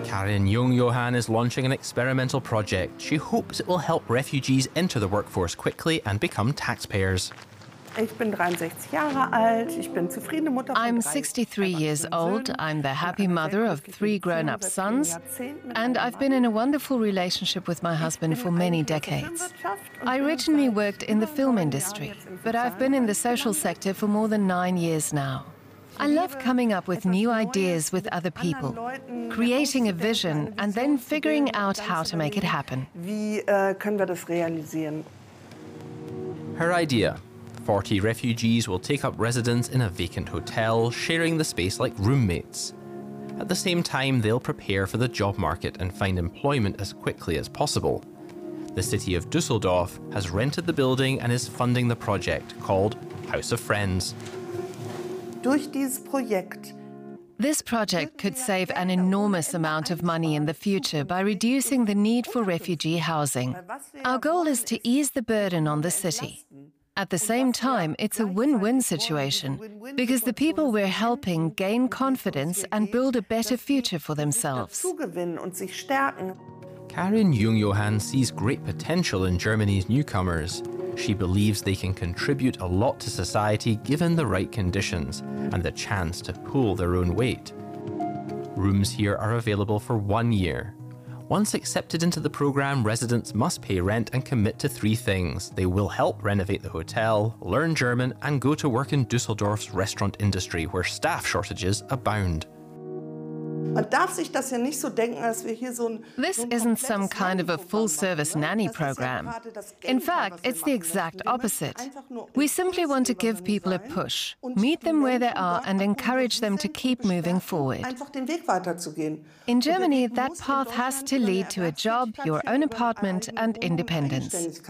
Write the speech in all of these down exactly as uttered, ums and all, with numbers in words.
Karin Jung-Johann is launching an experimental project. She hopes it will help refugees enter the workforce quickly and become taxpayers. I'm sixty-three years old, I'm the happy mother of three grown-up sons, and I've been in a wonderful relationship with my husband for many decades. I originally worked in the film industry, but I've been in the social sector for more than nine years now. I love coming up with new ideas with other people, creating a vision and then figuring out how to make it happen. Her idea: forty refugees will take up residence in a vacant hotel, sharing the space like roommates. At the same time, they'll prepare for the job market and find employment as quickly as possible. The city of Düsseldorf has rented the building and is funding the project called House of Friends. This project could save an enormous amount of money in the future by reducing the need for refugee housing. Our goal is to ease the burden on the city. At the same time, it's a win-win situation, because the people we're helping gain confidence and build a better future for themselves. Karin Jung-Johann sees great potential in Germany's newcomers. She believes they can contribute a lot to society given the right conditions and the chance to pull their own weight. Rooms here are available for one year. Once accepted into the programme, residents must pay rent and commit to three things. They will help renovate the hotel, learn German, and go to work in Düsseldorf's restaurant industry, where staff shortages abound. This isn't some kind of a full-service nanny program. In fact, it's the exact opposite. We simply want to give people a push, meet them where they are and encourage them to keep moving forward. In Germany, that path has to lead to a job, your own apartment and independence.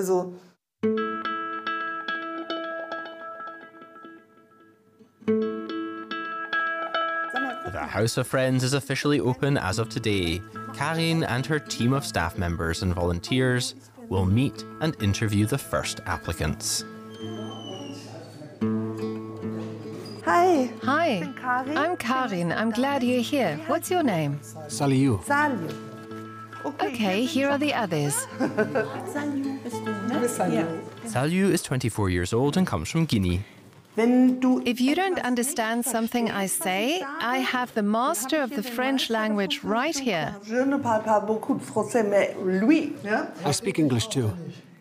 The House of Friends is officially open as of today. Karin and her team of staff members and volunteers will meet and interview the first applicants. Hi. Hi. I'm Karin. I'm glad you're here. What's your name? Saliu. Okay, here are the others. Saliu is twenty-four years old and comes from Guinea. If you don't understand something I say, I have the master of the French language right here. I speak English too.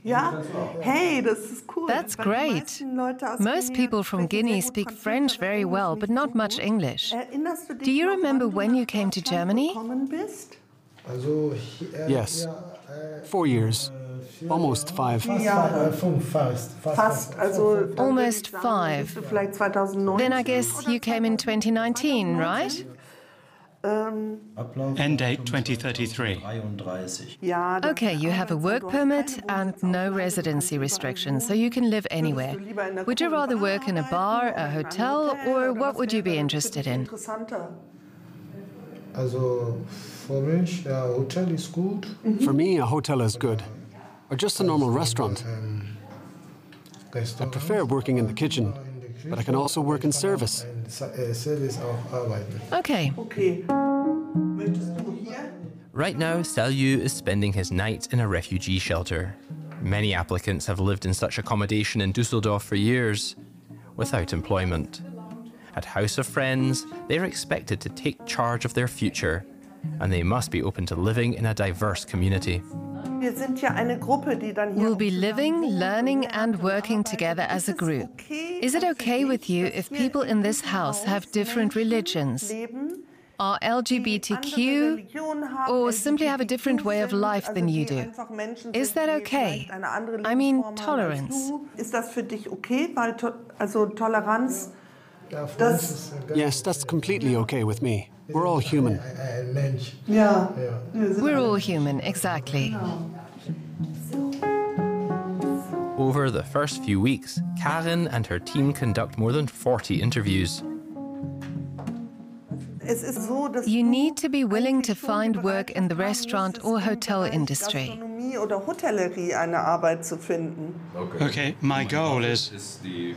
That's great. Most people from Guinea speak French very well, but not much English. Do you remember when you came to Germany? Yes. Four years. Almost five. Almost five. Then I guess you came in twenty nineteen, right? End date twenty thirty-three. Okay, you have a work permit and no residency restrictions, so you can live anywhere. Would you rather work in a bar, a hotel, or what would you be interested in? For me, a hotel is good. Or just a normal restaurant. I prefer working in the kitchen, but I can also work in service. Okay. Right now, Saliu is spending his nights in a refugee shelter. Many applicants have lived in such accommodation in Düsseldorf for years, without employment. At House of Friends, they're expected to take charge of their future, and they must be open to living in a diverse community. We'll be living, learning and working together as a group. Is it okay with you if people in this house have different religions, are L G B T Q, or simply have a different way of life than you do? Is that okay? I mean, tolerance. Yes, that's completely okay with me. We're all human. We're all human, exactly. Over the first few weeks, Karin and her team conduct more than forty interviews. You need to be willing to find work in the restaurant or hotel industry. Okay, my goal is